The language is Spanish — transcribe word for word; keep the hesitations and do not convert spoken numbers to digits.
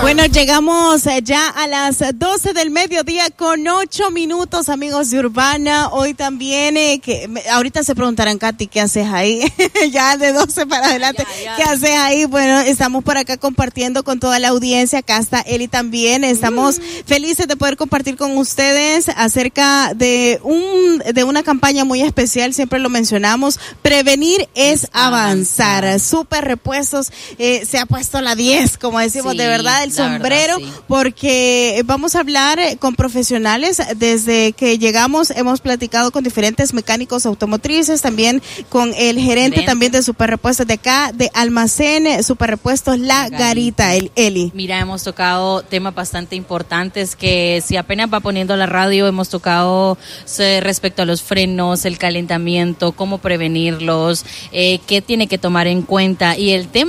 Bueno, llegamos ya a las doce del mediodía con ocho minutos, amigos de Urbana. Hoy también, eh, que ahorita se preguntarán, Katy, ¿qué haces ahí? Ya de doce para adelante, ya, ya. ¿Qué haces ahí? Bueno, estamos por acá compartiendo con toda la audiencia. Acá está Eli también. Estamos mm. felices de poder compartir con ustedes acerca de un de una campaña muy especial. Siempre lo mencionamos. Prevenir es, es avanzar. avanzar. Super Repuestos eh, se ha puesto la diez, como decimos, sí, de verdad, el sombrero, verdad, sí. Porque vamos a hablar con profesionales. Desde que llegamos hemos platicado con diferentes mecánicos automotrices, también con el gerente, gerente. también de Super Repuestos de acá, de Almacén Super Repuestos La, La Garita, Garita el, Eli. Mira, hemos tocado temas bastante importantes que si apenas va poniendo la radio, hemos tocado eh, respecto a los frenos, el calentamiento, cómo prevenirlos, eh, qué tiene que tomar en cuenta, y el tema